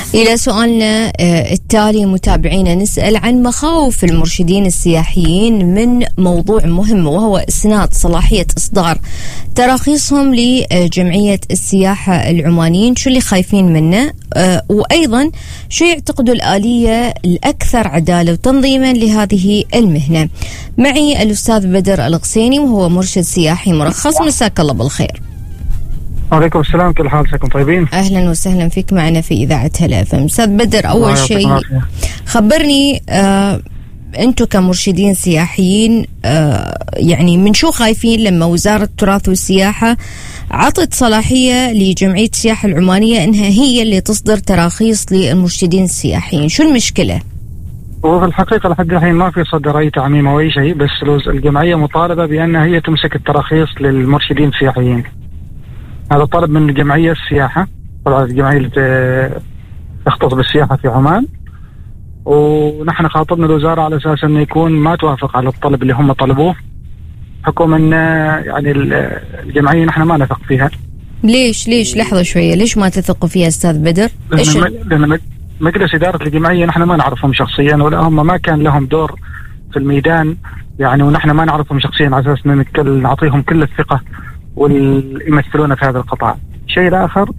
إلى سؤالنا التالي متابعينا نسأل عن مخاوف المرشدين السياحيين من موضوع مهم، وهو إسناد صلاحية إصدار تراخيصهم لجمعية السياحة العمانيين. شو اللي خايفين منه؟ وأيضا شو يعتقدوا الآلية الأكثر عدالة وتنظيما لهذه المهنة؟ معي الأستاذ بدر الغسيني وهو مرشد سياحي مرخص. مساك الله بالخير. وعليكم السلام، كل حال ساكم طيبين؟ أهلا وسهلا فيك معنا في إذاعة هلا FM. أستاذ بدر، أول شيء خبرني أنتم كمرشدين سياحيين يعني من شو خايفين لما وزارة التراث والسياحة عطت صلاحية لجمعية السياحة العمانية إنها هي اللي تصدر تراخيص للمرشدين السياحيين؟ شو المشكلة؟ وفي الحقيقة لحد الحين ما في صدر أي تعميم أو أي شيء، بس الجمعية مطالبة بأنها هي تمسك التراخيص للمرشدين السياحيين. هذا طلب من الجمعية السياحة، طبعا الجمعية اللي تختص بالسياحة في عمان، ونحن خاطبنا الوزارة على أساس أنه يكون ما توافق على الطلب اللي هم طلبوه، حكم أن يعني الجمعية نحن ما نثق فيها. ليش لحظة شوية، ليش ما تثقوا فيها أستاذ بدر؟ لأن مجلس إدارة الجمعية نحن ما نعرفهم شخصيا، ولا هم ما كان لهم دور في الميدان يعني، ونحن ما نعرفهم شخصيا على أساس نعطيهم كل الثقة واليمثلون في هذا القطاع. الشيء الآخر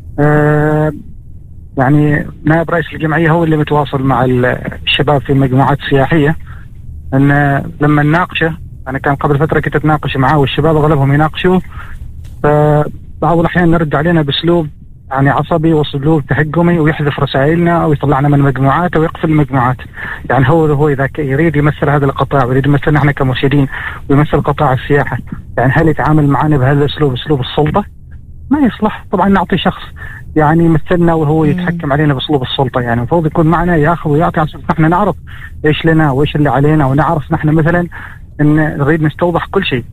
يعني نائب رئيس الجمعية هو اللي متواصل مع الشباب في المجموعات السياحية، أن لما نناقشه، أنا كان قبل فترة كنت أتناقش معاه والشباب أغلبهم يناقشوا، فبعض الأحيان نرد علينا بأسلوب يعني عصبي وأسلوب تهجمي، ويحذف رسائلنا أو يطلعنا من مجموعات أو يقفل المجموعات. يعني هو إذا يريد يمثل هذا القطاع ويريد يمثلنا احنا كمرشدين ويمثل قطاع السياحة، يعني هل يتعامل معنا بهذا الأسلوب، أسلوب السلطة؟ ما يصلح. طبعا نعطي شخص يعني يمثلنا وهو يتحكم علينا بأسلوب السلطة، يعني المفروض يكون معنا ياخذ ويعطي عشان نحن نعرف ايش لنا وايش اللي علينا، ونعرف نحن مثلا ان نريد نستوضح كل شيء.